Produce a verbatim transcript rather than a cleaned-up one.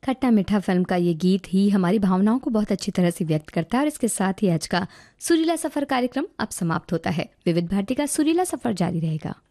खट्टा मीठा फिल्म का ये गीत ही हमारी भावनाओं को बहुत अच्छी तरह से व्यक्त करता है और इसके साथ ही आज का सुरीला सफर कार्यक्रम अब समाप्त होता है। विविध भारती का सुरीला सफर जारी रहेगा।